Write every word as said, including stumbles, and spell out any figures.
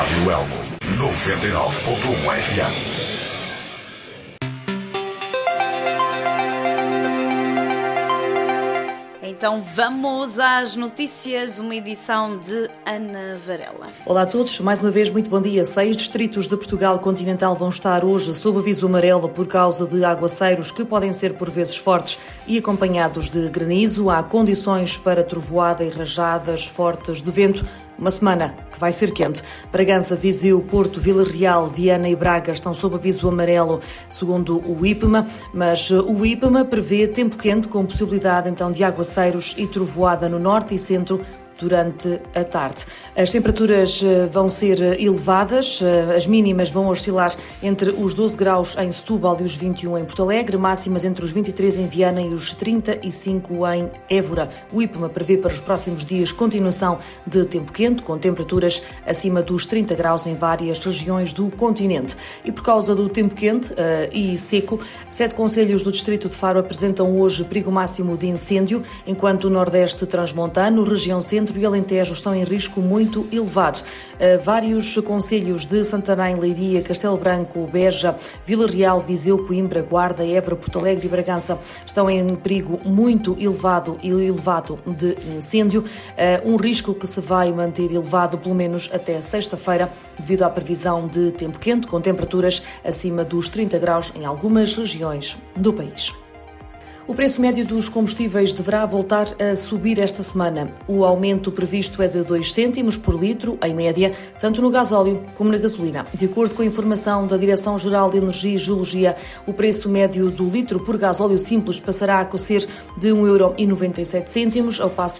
Rádio Elmo, noventa e nove ponto um F M. Então vamos às notícias, uma edição de Ana Varela. Olá a todos, mais uma vez muito bom dia. Seis distritos de Portugal continental vão estar hoje sob aviso amarelo por causa de aguaceiros que podem ser por vezes fortes e acompanhados de granizo. Há condições para trovoada e rajadas fortes de vento. Uma semana que vai ser quente. Bragança, Viseu, Porto, Vila Real, Viana e Braga estão sob aviso amarelo, segundo o IPMA, mas o IPMA prevê tempo quente com possibilidade então de aguaceiros e trovoada no norte e centro durante a tarde. As temperaturas vão ser elevadas, as mínimas vão oscilar entre os doze graus em Setúbal e os vinte e um em Porto Alegre, máximas entre os vinte e três em Viana e os trinta e cinco em Évora. O IPMA prevê para os próximos dias continuação de tempo quente, com temperaturas acima dos trinta graus em várias regiões do continente. E por causa do tempo quente uh, e seco, sete concelhos do distrito de Faro apresentam hoje perigo máximo de incêndio, enquanto o Nordeste Transmontano, região centro e Alentejo estão em risco muito elevado. Vários concelhos de Santarém, Leiria, Castelo Branco, Beja, Vila Real, Viseu, Coimbra, Guarda, Évora, Porto Alegre e Bragança estão em perigo muito elevado e elevado de incêndio, um risco que se vai manter elevado pelo menos até sexta-feira devido à previsão de tempo quente com temperaturas acima dos trinta graus em algumas regiões do país. O preço médio dos combustíveis deverá voltar a subir esta semana. O aumento previsto é de dois cêntimos por litro, em média, tanto no gasóleo como na gasolina. De acordo com a informação da Direção-Geral de Energia e Geologia, o preço médio do litro por gasóleo simples passará a ser de um euro e noventa e sete cêntimos, ao passo